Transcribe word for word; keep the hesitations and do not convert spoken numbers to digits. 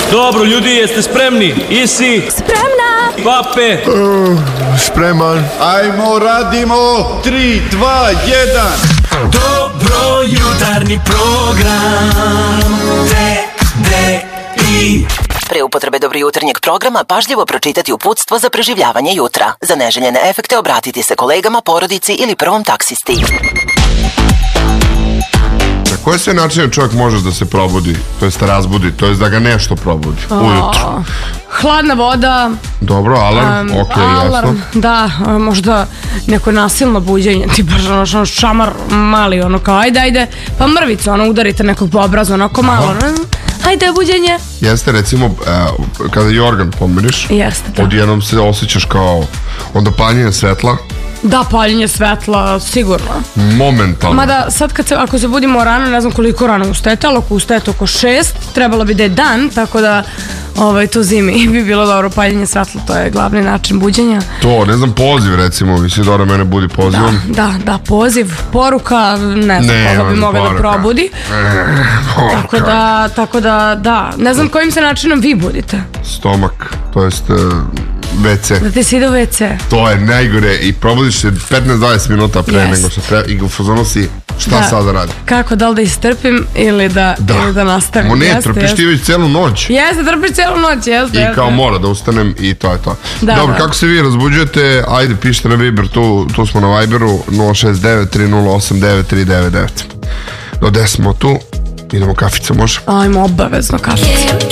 Dobro, ljudi, jeste spremni? Isi? Spremna! Pape? Uh, spreman. Ajmo, radimo! Tri, dva, jedan! Dobro jutarnji program T D I. Pre upotrebe dobro jutarnjeg programa pažljivo pročitati uputstvo za preživljavanje jutra. Za neželjene efekte obratiti se kolegama, porodici ili prvom taksisti. Na koje sve načine čovjek može da se probudi, to jest razbudi, to jest da ga nešto probudi ujutru? Hladna voda. Dobro, alarm, um, ok, alarm, jasno. Da, možda neko nasilno buđenje, ti baš ono šamar mali, ono kao ajde, ajde, pa mrvicu, ono udarite nekog po obrazu, onako malo, ajde buđenje. Jeste, recimo, uh, kada jorgan pomiriš, jeste, da. Odjednom se osjećaš kao onda paljenje svetla. Da, paljenje svetla, sigurno. Momentalno. Mada sad kad se, ako se budimo rano, ne znam koliko rano ustajete, ali ako ustajete oko šest, trebalo bi da je dan, tako da ovaj, to zimi bi bilo dobro paljenje svetla, to je glavni način buđenja. To, ne znam, poziv recimo, misli da mene budi pozivom. Da, da, da, poziv, poruka, ne znam ne, koga bi mogla da probudi. E, tako da, tako da, da, ne znam kojim se načinom vi budite. Stomak, to jest... Uh, ve ce. Da ti si ide u ve ce. To je najgore i probudiš se petnaest do dvadeset minuta pre yes. nego što treba i u fazonu si šta da. Sad da radim. Kako, da li da istrpim ili da, da. Ili da nastavim. Mo ne, jeste, trpiš jeste. Ti već celu noć. Jeste, trpiš celu noć, jeste. I jeste. kao mora da ustanem i to je to. Da, dobro, da. Kako se vi razbuđujete, ajde pišite na Viber, tu, tu smo na Viberu nula šest devet tri nula osam devet tri devet devet. Do deset smo tu, idemo kafica, može? Ajmo, obavezno kafica.